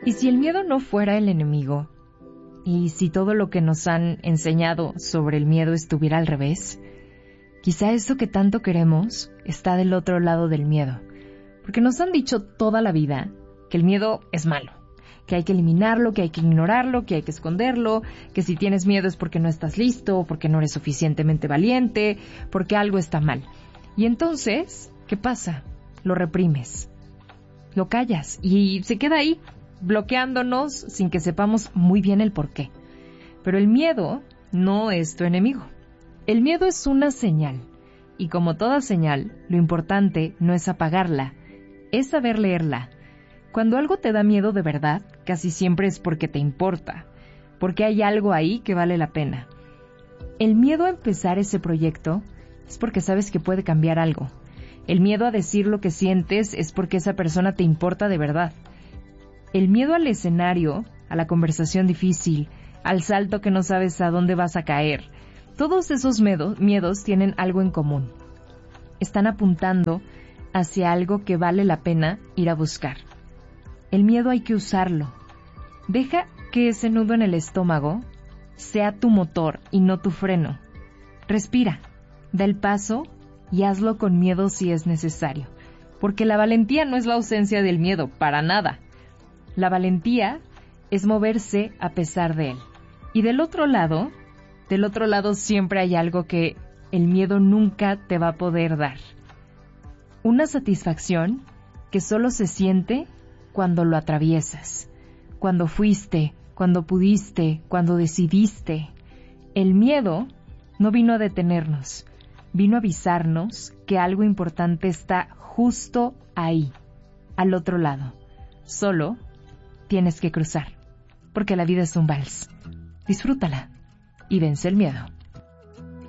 ¿Y si el miedo no fuera el enemigo? ¿Y si todo lo que nos han enseñado sobre el miedo estuviera al revés? Quizá eso que tanto queremos está del otro lado del miedo. Porque nos han dicho toda la vida que el miedo es malo, que hay que eliminarlo, que hay que ignorarlo, que hay que esconderlo, que si tienes miedo es porque no estás listo, porque no eres suficientemente valiente, porque algo está mal. Y entonces, ¿qué pasa? Lo reprimes, lo callas y se queda ahí, bloqueándonos sin que sepamos muy bien el por qué. Pero el miedo no es tu enemigo. El miedo es una señal, y como toda señal, lo importante no es apagarla, es saber leerla. Cuando algo te da miedo de verdad, casi siempre es porque te importa, porque hay algo ahí que vale la pena. El miedo a empezar ese proyecto es porque sabes que puede cambiar algo. El miedo a decir lo que sientes es porque esa persona te importa de verdad. El miedo al escenario, a la conversación difícil, al salto que no sabes a dónde vas a caer, todos esos miedos tienen algo en común. Están apuntando hacia algo que vale la pena ir a buscar. El miedo hay que usarlo. Deja que ese nudo en el estómago sea tu motor y no tu freno. Respira, da el paso y hazlo con miedo si es necesario. Porque la valentía no es la ausencia del miedo, para nada. La valentía es moverse a pesar de él. Y del otro lado siempre hay algo que el miedo nunca te va a poder dar. Una satisfacción que solo se siente cuando lo atraviesas, cuando fuiste, cuando pudiste, cuando decidiste. El miedo no vino a detenernos, vino a avisarnos que algo importante está justo ahí, al otro lado. Solo tienes que cruzar, porque la vida es un vals. Disfrútala y vence el miedo.